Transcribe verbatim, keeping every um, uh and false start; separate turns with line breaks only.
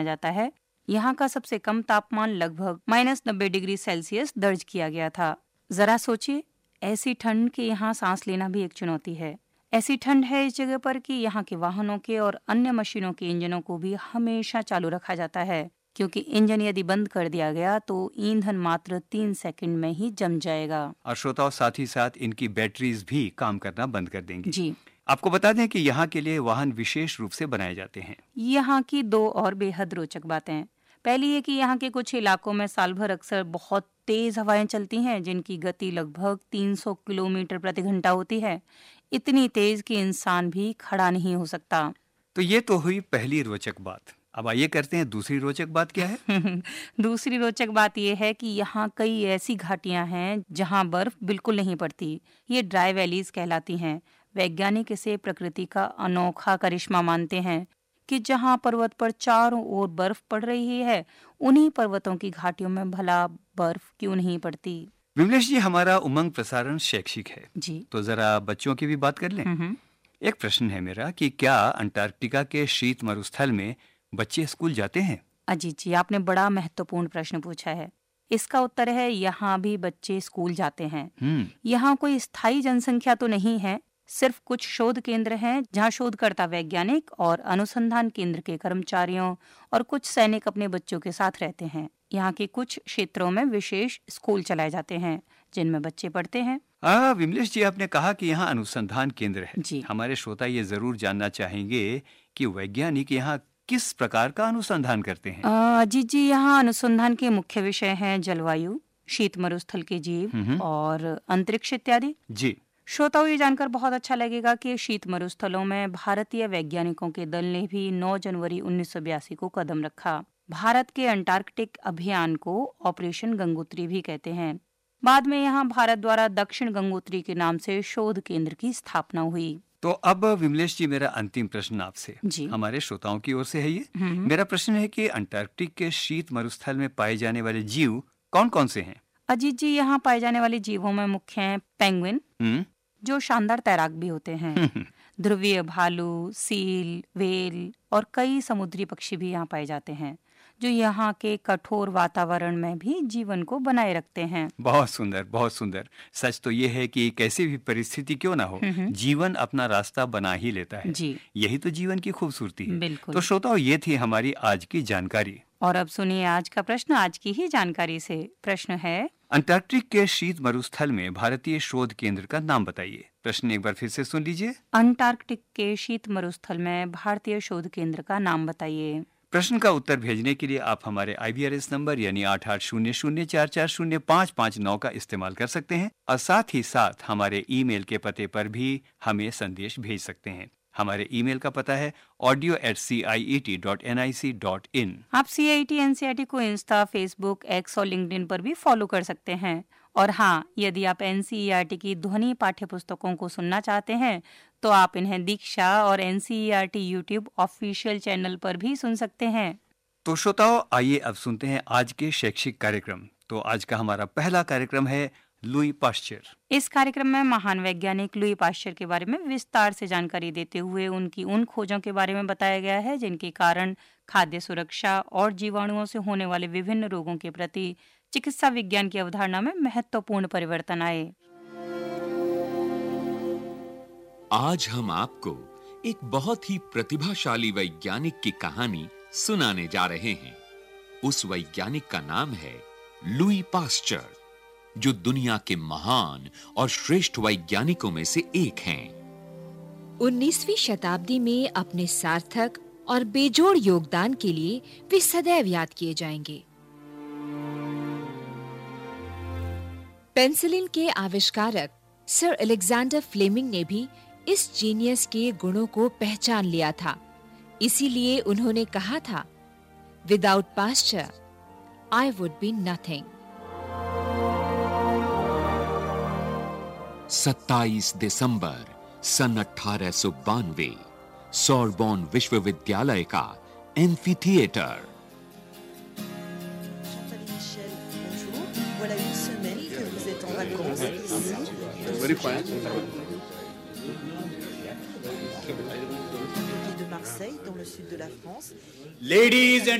माना जाता है। यहाँ का सबसे कम तापमान लगभग माइनस नब्बे डिग्री सेल्सियस दर्ज किया गया था। जरा सोचिए, ऐसी ठंड के यहाँ सांस लेना भी एक चुनौती है। ऐसी ठंड है इस जगह पर कि यहाँ के वाहनों के और अन्य मशीनों के इंजनों को भी हमेशा चालू रखा जाता है, क्योंकि इंजन यदि बंद कर दिया गया तो ईंधन मात्र तीन सेकंड में ही जम जाएगा।
और श्रोताओं, साथ ही साथ इनकी बैटरीज भी काम करना बंद कर देंगी।
जी,
आपको बता दें कि यहाँ के लिए वाहन विशेष रूप से बनाए जाते हैं।
यहाँ की दो और बेहद रोचक बातें। पहली ये कि यहाँ के कुछ इलाकों में साल भर अक्सर बहुत तेज हवाएं चलती हैं, जिनकी गति लगभग तीन सौ किलोमीटर प्रति घंटा होती है। इतनी तेज कि इंसान भी खड़ा नहीं हो सकता।
तो ये तो हुई पहली रोचक बात। अब आइए करते हैं दूसरी रोचक बात क्या है।
दूसरी रोचक बात यह है कि यहाँ कई ऐसी घाटियां हैं जहाँ बर्फ बिल्कुल नहीं पड़ती। ये ड्राई वैलीज कहलाती हैं। वैज्ञानिक इसे प्रकृति का अनोखा करिश्मा मानते हैं कि जहाँ पर्वत पर चारों ओर बर्फ पड़ रही है, उन्हीं पर्वतों की घाटियों में भला बर्फ क्यों नहीं पड़ती।
विमलेश जी, हमारा उमंग प्रसारण शैक्षिक है
जी,
तो जरा बच्चों की भी बात कर लें।
हम्म
एक प्रश्न है मेरा कि क्या अंटार्कटिका के शीत मरुस्थल में बच्चे स्कूल जाते हैं?
अजीत जी, आपने बड़ा महत्वपूर्ण प्रश्न पूछा है। इसका उत्तर है यहाँ भी बच्चे स्कूल जाते हैं।
हम्म
यहाँ कोई स्थायी जनसंख्या तो नहीं है, सिर्फ कुछ शोध केंद्र हैं जहाँ शोधकर्ता वैज्ञानिक और अनुसंधान केंद्र के कर्मचारियों और कुछ सैनिक अपने बच्चों के साथ रहते हैं। यहाँ के कुछ क्षेत्रों में विशेष स्कूल चलाए जाते हैं जिनमें बच्चे पढ़ते हैं।
आ, विमलेश जी, आपने कहा कि यहाँ अनुसंधान केंद्र है।
जी,
हमारे श्रोता ये जरूर जानना चाहेंगे कि वैज्ञानिक यहाँ किस प्रकार का अनुसंधान करते हैं।
अजीत जी, यहाँ अनुसंधान के मुख्य विषय हैं जलवायु, शीत मरुस्थल के जीव और अंतरिक्ष इत्यादि।
जी,
श्रोताओं, ये जानकर बहुत अच्छा लगेगा कि शीत मरुस्थलों में भारतीय वैज्ञानिकों के दल ने भी नौ जनवरी उन्नीस सौ बयासी को कदम रखा। भारत के अंटार्कटिक अभियान को ऑपरेशन गंगोत्री भी कहते हैं। बाद में यहाँ भारत द्वारा दक्षिण गंगोत्री के नाम से शोध केंद्र की स्थापना हुई।
तो अब विमलेश जी, मेरा अंतिम प्रश्न आपसे,
जी,
हमारे श्रोताओं की ओर से है ये।
हम्म
मेरा प्रश्न है कि अंटार्कटिक के शीत मरुस्थल में पाए जाने वाले जीव कौन कौन से हैं?
अजीत जी, यहाँ पाए जाने वाले जीवों में मुख्य हैं पेंगुइन,
हम्म
जो शानदार तैराक भी होते हैं, ध्रुवीय भालू, सील, व्हेल और कई समुद्री पक्षी भी यहाँ पाए जाते हैं, जो यहाँ के कठोर वातावरण में भी जीवन को बनाए रखते हैं।
बहुत सुंदर, बहुत सुंदर। सच तो ये है कि कैसी भी परिस्थिति क्यों ना हो, जीवन अपना रास्ता बना ही लेता है।
जी,
यही तो जीवन की खूबसूरती है।
बिल्कुल।
तो श्रोताओं, ये थी हमारी आज की जानकारी।
और अब सुनिए आज का प्रश्न आज की ही जानकारी से। प्रश्न है,
अंटार्कटिक के शीत मरुस्थल में भारतीय शोध केंद्र का नाम बताइए। प्रश्न एक बार फिर से सुन लीजिए।
अंटार्कटिक के शीत मरुस्थल में भारतीय शोध केंद्र का नाम बताइए।
प्रश्न का उत्तर भेजने के लिए आप हमारे आई बी आर एस नंबर यानी आठ आठ शून्य शून्य चार चार शून्य पाँच पाँच नौ का इस्तेमाल कर सकते हैं और साथ ही साथ हमारे ईमेल के पते पर भी हमें संदेश भेज सकते हैं। हमारे ईमेल का पता है audio eight C I E T dot N I C dot in.
आप सी I T N C I T को इंस्टा, फेसबुक, एक्स और लिंक्डइन पर भी फॉलो कर सकते हैं। और हाँ, यदि आप N C E R T की ध्वनि पाठ्य पुस्तकों को सुनना चाहते हैं तो आप इन्हें दीक्षा और N C E R T YouTube official channel पर भी सुन सकते हैं।
तो श्रोताओ, आइए अब सुनते हैं आज के शैक्षिक कार्यक्रम। तो आज का हमारा पहला कार्यक्रम है लुई पाश्चर।
इस कार्यक्रम में महान वैज्ञानिक लुई पाश्चर के बारे में विस्तार से जानकारी देते हुए उनकी उन खोजों के बारे में बताया गया है जिनके कारण खाद्य सुरक्षा और जीवाणुओं से होने वाले विभिन्न रोगों के प्रति चिकित्सा विज्ञान की अवधारणा में महत्वपूर्ण परिवर्तन आए।
आज हम आपको एक बहुत ही प्रतिभाशाली वैज्ञानिक की कहानी सुनाने जा रहे हैं। उस वैज्ञानिक का नाम है लुई पाश्चर, जो दुनिया के महान और श्रेष्ठ वैज्ञानिकों में से एक हैं।
उन्नीसवीं शताब्दी में अपने सार्थक और बेजोड़ योगदान के लिए वे सदैव याद किए जाएंगे। पेनिसिलिन के आविष्कारक सर अलेक्जेंडर फ्लेमिंग ने भी इस जीनियस के गुणों को पहचान लिया था। इसीलिए उन्होंने कहा था, without Pasteur I would be nothing.
सत्ताईस दिसंबर सन अठारह सौ बानवे सोरबोन विश्वविद्यालय का एम्फी थिएटर।
Ladies and